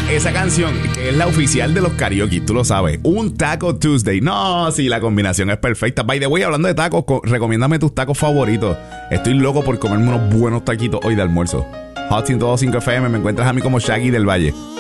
esa canción que es la oficial de los karaoke, tú lo sabes. Un Taco Tuesday. No, sí, la combinación es perfecta. By the way, hablando de tacos, recomiéndame tus tacos favoritos. Estoy loco por comerme unos buenos taquitos hoy de almuerzo. Hot 102.5 FM, me encuentras a mí como Shaggy del Valle.